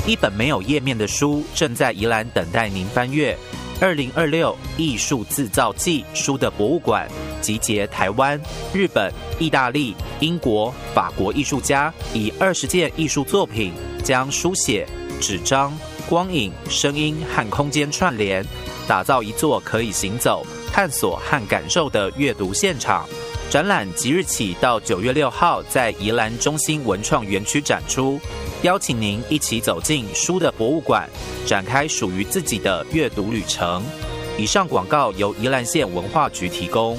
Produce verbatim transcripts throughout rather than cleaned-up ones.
一本没有页面的书正在宜兰等待您翻阅。二零二六艺术自造季书的博物馆集结台湾、日本、意大利、英国、法国艺术家，以二十件艺术作品将书写、纸张、光影、声音和空间串联，打造一座可以行走、探索和感受的阅读现场。展览即日起到九月六号在宜兰中心文创园区展出，邀请您一起走进书的博物馆，展开属于自己的阅读旅程。以上广告由宜兰县文化局提供。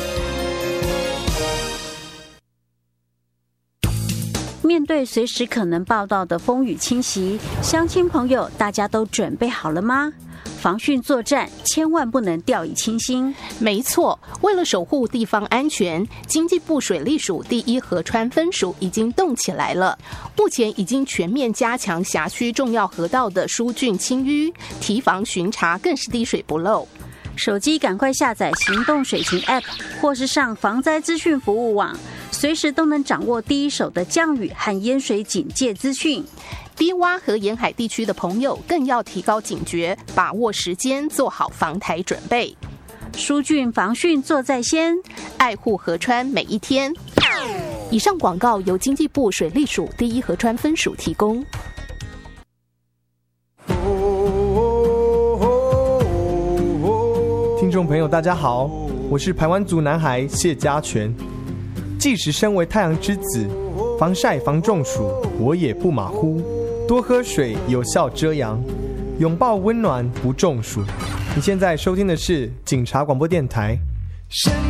面对随时可能报道的风雨侵袭，乡亲朋友大家都准备好了吗？防汛作战千万不能掉以轻心。 没错，为了守护地方安全，经济部水利署第一河川分署已经动起来了。目前已经全面加强辖区重要河道的疏浚清淤，提防巡查更是滴水不漏。 手机赶快下载行动水情 App， 或是上防灾资讯服务网，随时都能掌握第一手的降雨和淹水警戒资讯。 低洼和沿海地区的朋友更要提高警觉，把握时间，做好防台准备。 疏浚防汛做在先， 爱护河川每一天。以上广告由经济部水利署第一河川分署提供。 听众朋友大家好，我是排湾族男孩谢家全。即使身为太阳之子，防晒防中暑我也不马虎，多喝水有效遮阳，拥抱温暖不中暑。你现在收听的是警察广播电台。